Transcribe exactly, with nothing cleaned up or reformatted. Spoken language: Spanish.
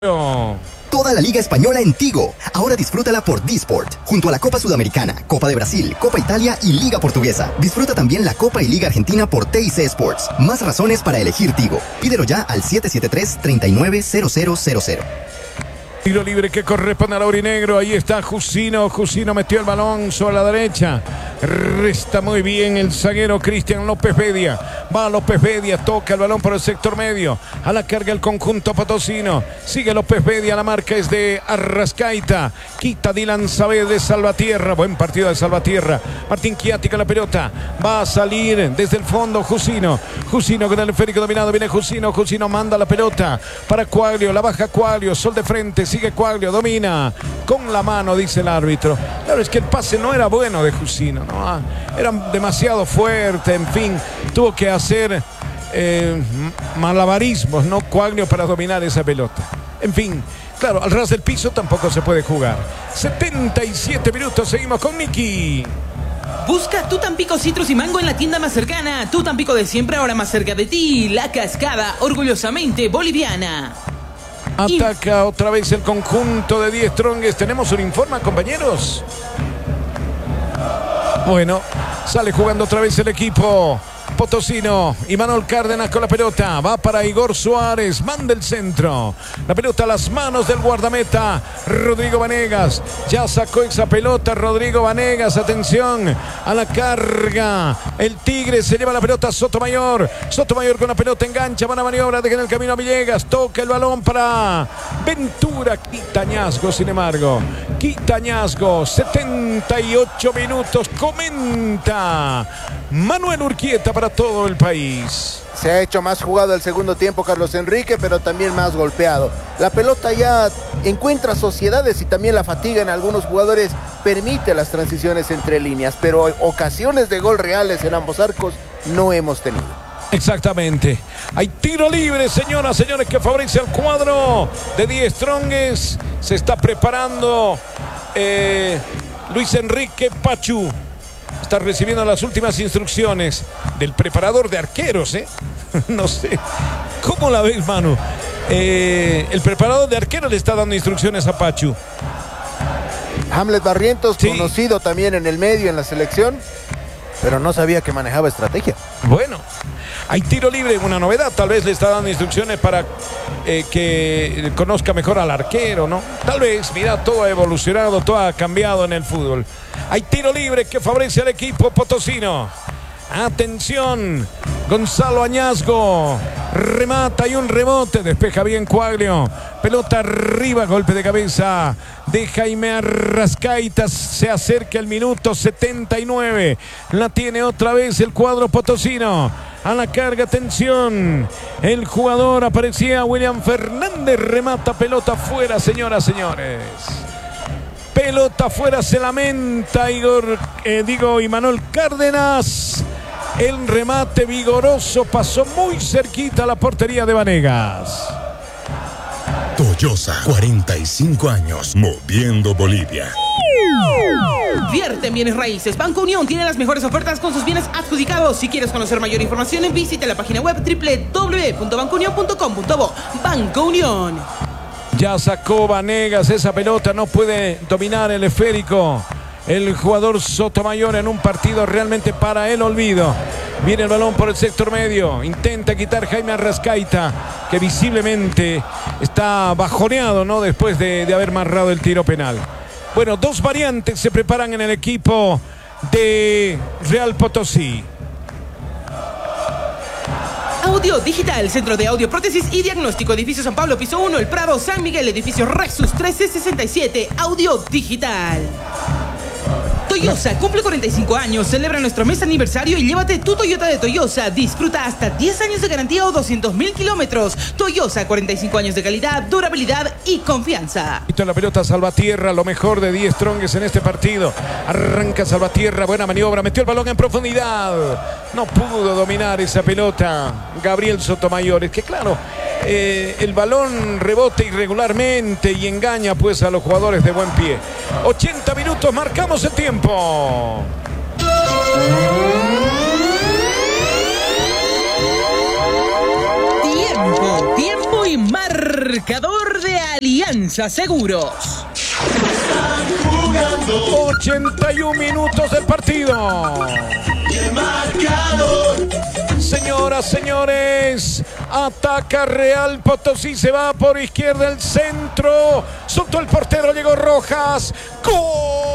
Toda la Liga Española en Tigo. Ahora disfrútala por D-Sport, junto a la Copa Sudamericana, Copa de Brasil, Copa Italia y Liga Portuguesa. Disfruta también la Copa y Liga Argentina por T I C Sports. Más razones para elegir Tigo. Pídelo ya al siete siete tres, tres nueve cero cero cero cero. Tiro libre que corresponde al aurinegro. Ahí está Jusino. Jusino metió el balón sobre la derecha. Resta muy bien el zaguero Cristian López Bedia. Va López Bedia, toca el balón por el sector medio. A la carga el conjunto potosino. Sigue López Bedia, la marca es de Arrascaita. Quita Dylan Sabed de Salvatierra. Buen partido de Salvatierra. Martín Chiatti con la pelota. Va a salir desde el fondo Jusino. Jusino con el esférico dominado. Viene Jusino. Jusino manda la pelota para Quaglio. La baja Quaglio. Sol de frente. Sigue Quaglio. Domina con la mano, dice el árbitro. Claro, es que el pase no era bueno de Jusino, ¿no? Era demasiado fuerte. En fin, tuvo que hacer eh, malabarismos, ¿no? Quaglio para dominar esa pelota. En fin, claro, al ras del piso tampoco se puede jugar. setenta y siete minutos, seguimos con Nicky. Busca tu Tampico Citrus y Mango en la tienda más cercana. Tu Tampico de siempre, ahora más cerca de ti. La Cascada, orgullosamente boliviana. Ataca otra vez el conjunto de Die Strongest. ¿Tenemos un informe, compañeros? Bueno, sale jugando otra vez el equipo potosino. Imanol Cárdenas con la pelota. Va para Igor Suárez. Manda el centro. La pelota a las manos del guardameta Rodrigo Vanegas. Ya sacó esa pelota Rodrigo Vanegas. Atención a la carga. El Tigre se lleva la pelota a Sotomayor. Sotomayor con la pelota engancha. Van a maniobra. Dejan el camino a Villegas. Toca el balón para Ventura. Quita Ñasgo, sin embargo. Quita Ñasgo. setenta y ocho minutos. Comenta Manuel Urquieta para todo el país. Se ha hecho más jugado el segundo tiempo Carlos Enrique, pero también más golpeado. La pelota ya encuentra sociedades y también la fatiga en algunos jugadores permite las transiciones entre líneas, pero ocasiones de gol reales en ambos arcos no hemos tenido. Exactamente. Hay tiro libre, señoras, señores, que favorece al cuadro de Die Strongest. Se está preparando eh, Luis Enrique Pachu. Está recibiendo las últimas instrucciones del preparador de arqueros, ¿eh? No sé. ¿Cómo la ves, Manu? Eh, el preparador de arqueros le está dando instrucciones a Pachu. Hamlet Barrientos, sí, conocido también en el medio, en la selección, pero no sabía que manejaba estrategia. Bueno, hay tiro libre, una novedad. Tal vez le está dando instrucciones para eh, que conozca mejor al arquero, ¿no? Tal vez, mira, todo ha evolucionado, todo ha cambiado en el fútbol. Hay tiro libre que favorece al equipo potosino. Atención, Gonzalo Añasgo remata y un rebote, despeja bien Quaglio. Pelota arriba, golpe de cabeza de Jaime Arrascaita. Se acerca el minuto setenta y nueve. La tiene otra vez el cuadro potosino. A la carga, atención. El jugador aparecía William Fernández. Remata, pelota fuera, señoras, señores. Pelota fuera, se lamenta Igor, eh, digo, Imanol Cárdenas. El remate vigoroso pasó muy cerquita a la portería de Vanegas. Toyosa, cuarenta y cinco años, moviendo Bolivia. Vierte en bienes raíces. Banco Unión tiene las mejores ofertas con sus bienes adjudicados. Si quieres conocer mayor información, visita la página web doble u doble u doble u punto banco unión punto com punto bo. Banco Unión. Ya sacó Vanegas esa pelota, no puede dominar el esférico el jugador Sotomayor en un partido realmente para el olvido. Viene el balón por el sector medio, intenta quitar Jaime Arrascaita, que visiblemente está bajoneado, ¿no? Después de, de haber marrado el tiro penal. Bueno, dos variantes se preparan en el equipo de Real Potosí. Audio Digital, Centro de Audio, Prótesis y Diagnóstico, Edificio San Pablo, Piso uno, El Prado, San Miguel, Edificio Rexus trece sesenta y siete, Audio Digital. Toyosa cumple cuarenta y cinco años, celebra nuestro mes aniversario y llévate tu Toyota de Toyosa. Disfruta hasta diez años de garantía o doscientos mil kilómetros. Toyosa, cuarenta y cinco años de calidad, durabilidad y confianza. Quita la pelota Salvatierra, lo mejor de Die Strongest en este partido. Arranca Salvatierra, buena maniobra, metió el balón en profundidad. No pudo dominar esa pelota Gabriel Sotomayor. Es que claro, eh, el balón rebota irregularmente y engaña pues a los jugadores de buen pie. ochenta minutos, marcamos el tiempo. Tiempo, tiempo y marcador de Alianza Seguros. ochenta y un minutos del partido. Señoras, señores, ataca Real Potosí, se va por izquierda el centro. Soltó el portero, llegó Rojas. ¡Gol!